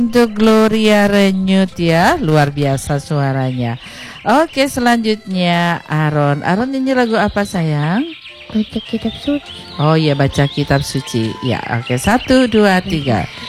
Untuk Gloria Renyut ya, luar biasa suaranya. Oke, selanjutnya Aaron. Aaron nyanyi lagu apa sayang? Baca kitab suci. Oh iya, baca kitab suci. Ya, oke, 1, 2, 3.